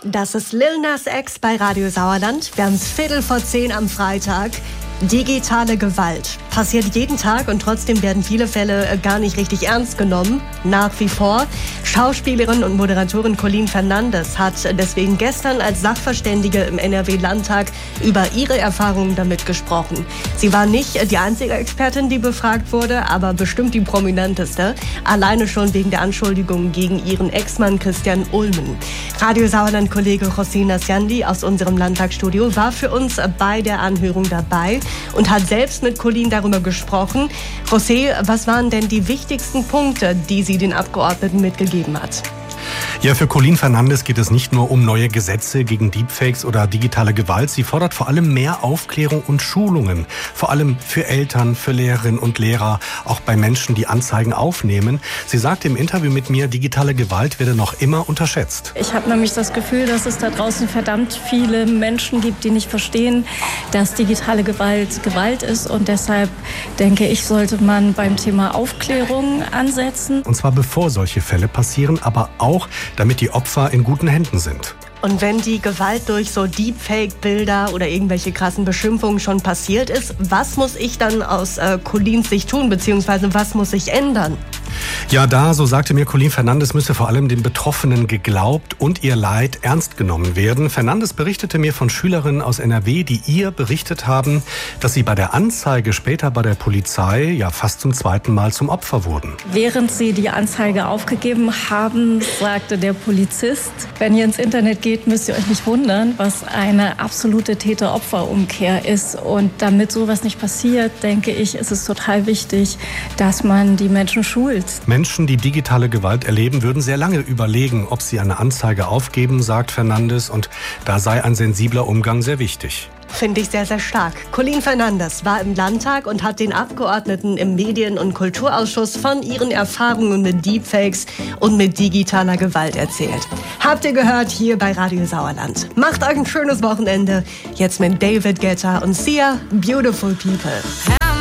Das ist Lil Nas X bei Radio Sauerland. Wir haben es 10:15 am Freitag. Digitale Gewalt passiert jeden Tag und trotzdem werden viele Fälle gar nicht richtig ernst genommen. Nach wie vor. Schauspielerin und Moderatorin Colleen Fernandes hat deswegen gestern als Sachverständige im NRW-Landtag über ihre Erfahrungen damit gesprochen. Sie war nicht die einzige Expertin, die befragt wurde, aber bestimmt die prominenteste. Alleine schon wegen der Anschuldigungen gegen ihren Ex-Mann Christian Ulmen. Radio Sauerland-Kollege José Nasciandi aus unserem Landtagsstudio war für uns bei der Anhörung dabei und hat selbst mit Colleen darüber gesprochen. José, was waren denn die wichtigsten Punkte, die sie den Abgeordneten mitgegeben hat? Ja, für Colleen Fernandes geht es nicht nur um neue Gesetze gegen Deepfakes oder digitale Gewalt. Sie fordert vor allem mehr Aufklärung und Schulungen. Vor allem für Eltern, für Lehrerinnen und Lehrer, auch bei Menschen, die Anzeigen aufnehmen. Sie sagte im Interview mit mir, digitale Gewalt werde noch immer unterschätzt. Ich habe nämlich das Gefühl, dass es da draußen verdammt viele Menschen gibt, die nicht verstehen, dass digitale Gewalt Gewalt ist. Und deshalb denke ich, sollte man beim Thema Aufklärung ansetzen. Und zwar bevor solche Fälle passieren, aber auch damit die Opfer in guten Händen sind. Und wenn die Gewalt durch so Deepfake-Bilder oder irgendwelche krassen Beschimpfungen schon passiert ist, was muss ich dann aus Colleens Sicht tun, beziehungsweise was muss sich ändern? Ja, so sagte mir Colleen Fernandes, müsse vor allem den Betroffenen geglaubt und ihr Leid ernst genommen werden. Fernandes berichtete mir von Schülerinnen aus NRW, die ihr berichtet haben, dass sie bei der Anzeige später bei der Polizei ja fast zum zweiten Mal zum Opfer wurden. Während sie die Anzeige aufgegeben haben, sagte der Polizist, wenn ihr ins Internet geht, müsst ihr euch nicht wundern, was eine absolute Täter-Opfer-Umkehr ist. Und damit sowas nicht passiert, denke ich, ist es total wichtig, dass man die Menschen schult. Menschen, die digitale Gewalt erleben, würden sehr lange überlegen, ob sie eine Anzeige aufgeben, sagt Fernandes. Und da sei ein sensibler Umgang sehr wichtig. Finde ich sehr, sehr stark. Colleen Fernandes war im Landtag und hat den Abgeordneten im Medien- und Kulturausschuss von ihren Erfahrungen mit Deepfakes und mit digitaler Gewalt erzählt. Habt ihr gehört hier bei Radio Sauerland. Macht euch ein schönes Wochenende. Jetzt mit David Guetta und Sia, Beautiful People.